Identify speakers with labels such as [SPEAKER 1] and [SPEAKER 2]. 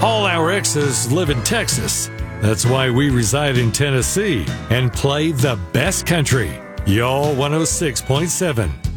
[SPEAKER 1] All our exes live in Texas. That's why we reside in Tennessee and play the best country. Y'all 106.7.